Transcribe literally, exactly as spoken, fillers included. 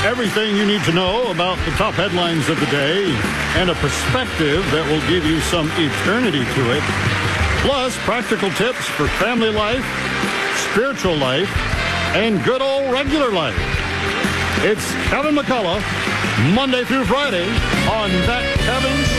Everything you need to know about the top headlines of the day and a perspective that will give you some eternity to it. Plus, practical tips for family life, spiritual life, and good old regular life. It's Kevin McCullough, Monday through Friday on That Kevin